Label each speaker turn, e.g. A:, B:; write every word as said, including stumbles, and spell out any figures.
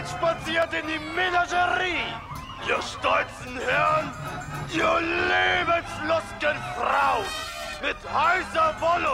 A: reinspaziert in die Menagerie. Ihr stolzen Herren, ihr lebenslustigen Frauen mit heißer Wolle